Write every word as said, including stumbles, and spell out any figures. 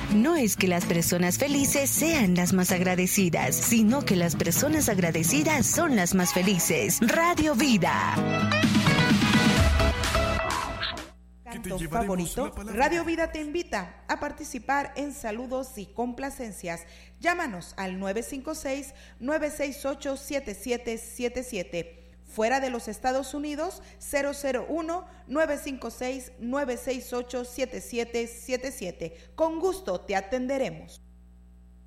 No es que las personas felices sean las más agradecidas, sino que las personas agradecidas son las más felices. Radio Vida. ¿Canto favorito? Radio Vida te invita a participar en saludos y complacencias. Llámanos al nueve cinco seis, nueve seis ocho, siete siete siete siete. Fuera de los Estados Unidos, cero cero uno, nueve cinco seis, nueve seis ocho, siete siete siete siete. Con gusto te atenderemos.